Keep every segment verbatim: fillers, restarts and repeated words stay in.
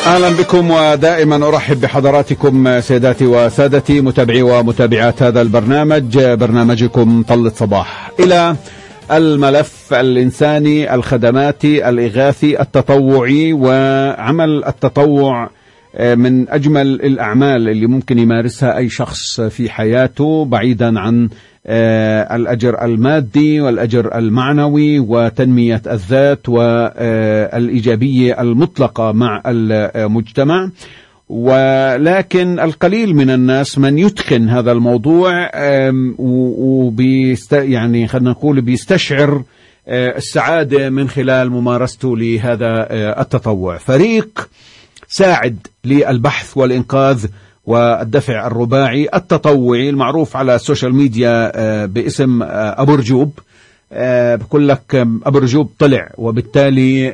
أهلا بكم ودائما أرحب بحضراتكم سيداتي وسادتي متابعي ومتابعات هذا البرنامج، برنامجكم طلة صباح، إلى الملف الإنساني الخدماتي الإغاثي التطوعي. وعمل التطوع من أجمل الأعمال اللي ممكن يمارسها أي شخص في حياته، بعيدا عن الأجر المادي والأجر المعنوي وتنمية الذات والإيجابية المطلقة مع المجتمع. ولكن القليل من الناس من يتقن هذا الموضوع وبيست يعني خلينا نقول بيستشعر السعادة من خلال ممارسته لهذا التطوع. فريق ساعد للبحث والإنقاذ والدفع الرباعي التطوعي المعروف على السوشيال ميديا باسم أبو رجوب. بقول لك أبو رجوب طلع، وبالتالي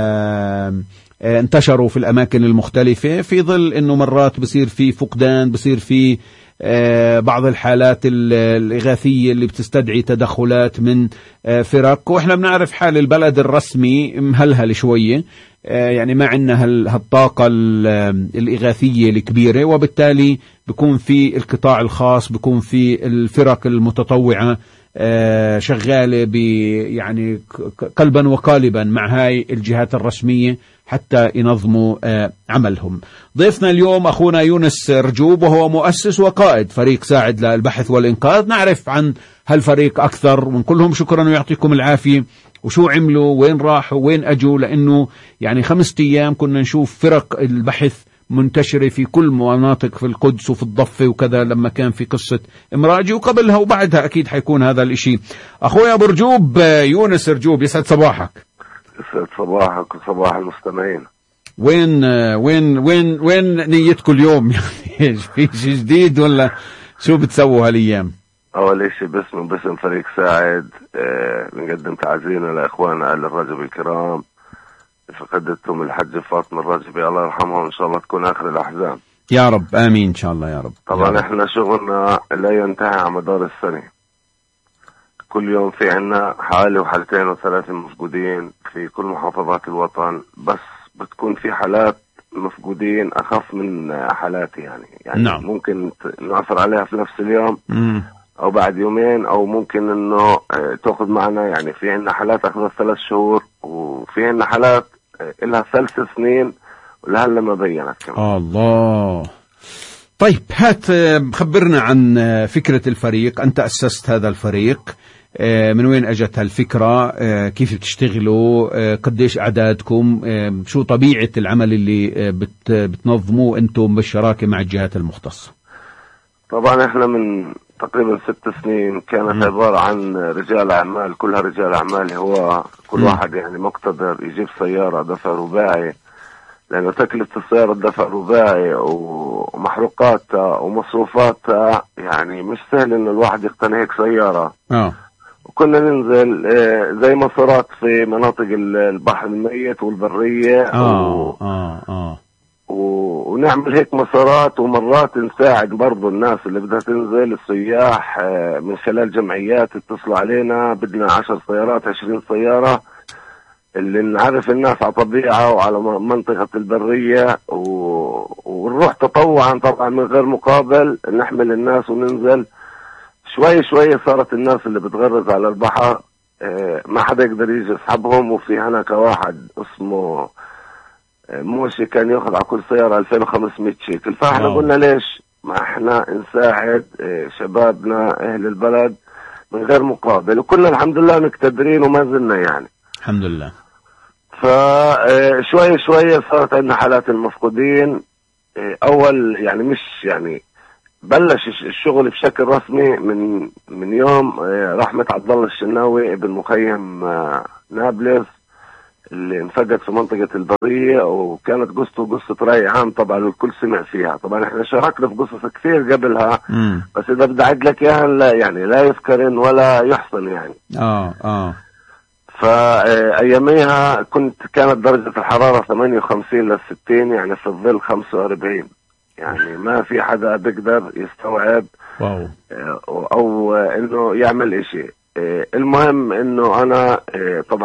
انتشروا في الأماكن المختلفة، في ظل أنه مرات بصير في فقدان، بصير في بعض الحالات الإغاثية اللي بتستدعي تدخلات من فرق. وإحنا بنعرف حال البلد الرسمي مهلهل شوية، يعني ما عندنا هالطاقة الإغاثية الكبيرة، وبالتالي بيكون في القطاع الخاص، بيكون في الفرق المتطوعة شغالة يعني قلبا وقالبا مع هاي الجهات الرسمية حتى ينظموا عملهم. ضيفنا اليوم أخونا يونس رجوب، وهو مؤسس وقائد فريق ساعد للبحث والإنقاذ. نعرف عن هالفريق أكثر، ونقول لهم شكرا ويعطيكم العافية، وشو عملوا، وين راحوا، وين أجوا، لأنه يعني خمسة أيام كنا نشوف فرق البحث منتشرة في كل مناطق في القدس وفي الضفة وكذا، لما كان في قصة امراجي، وقبلها وبعدها أكيد حيكون هذا الاشي. أخويا أبو رجوب، يونس رجوب، يسعد صباحك. يسعد صباحك وصباح المستمعين. وين وين وين وين نيتكم اليوم؟ يعني في شيء جديد ولا شو بتسووا هالأيام؟ أول شيء باسم باسم فريق ساعد آه بنقدم تعزينا لإخواننا آل الرجب الكرام، فقدتهم الحج فاطمة الرجبي الله يرحمها، وإن شاء الله تكون آخر الأحزان يا رب. آمين إن شاء الله يا رب. طبعا يا رب. إحنا شغلنا لا ينتهي على مدار السنة، كل يوم في عنا حالة وحالتين وثلاثة مفقودين في كل محافظات الوطن، بس بتكون في حالات مفقودين أخف من حالاتي يعني يعني نعم. ممكن نعثر عليها في نفس اليوم مم. أو بعد يومين، أو ممكن إنه تأخذ معنا، يعني في عنا حالات أخذت ثلاث شهور، وفي عنا حالات إلها ثلاث سنين ولهلا ما بينت كمان. الله. طيب هات خبرنا عن فكرة الفريق. أنت أسست هذا الفريق، من وين أجت هالفكرة؟ كيف بتشتغلوا؟ قديش أعدادكم؟ شو طبيعة العمل اللي بتنظموه أنتم بالشراكة مع الجهات المختصة؟ طبعا إحنا من تقريبا ست سنين كانت م. عبارة عن رجال أعمال، كلها رجال أعمال، هو كل م. واحد يعني مقتدر يجيب سيارة دفع رباعي، لأنه تكلفة السيارة دفع رباعي ومحروقاتها ومصروفاتها يعني مش سهل إنه الواحد يقتني هيك سيارة. آه. وكنا ننزل زي مسارات في مناطق البحر الميت والبرية. آه. و... آه. آه. ونعمل هيك مسارات، ومرات نساعد برضو الناس اللي بدها تنزل، السياح، من خلال جمعيات اتصلوا علينا بدنا عشر سيارات عشرين سيارة، اللي نعرف الناس على طبيعة وعلى منطقة البرية، و... ونروح تطوعا طبعا من غير مقابل، نحمل الناس وننزل. شوي شوي صارت الناس اللي بتغرز على البحر ما حدا يقدر يجي يسحبهم، وفي هناك واحد اسمه موشي كان ياخذ على كل سيارة ألفين وخمسمية شيكل. فاحنا أوه. قلنا ليش ما احنا نساعد شبابنا اهل البلد من غير مقابل، وكنا الحمد لله مقتدرين وما زلنا يعني الحمد لله. فشوي شوي صارت عندنا حالات المفقودين. اول يعني مش يعني بلش الشغل بشكل رسمي من من يوم رحمة عبد الله الشناوي ابن مخيم نابلس اللي انفقد في منطقة البرية، وكانت قصته قصة رأي عام طبعا الكل سمع فيها. طبعا احنا شاركنا في قصص كثير قبلها م. بس اذا بدي اعد لك اياها لا يعني لا يذكرن ولا يحصن يعني. اه اه فاياميها كنت كانت درجة الحرارة ثمانية وخمسين للستين، يعني في الظل خمسة وأربعين، يعني ما في حدا بيقدر يستوعب واو. او انه يعمل اشي. المهم انه انا طبعا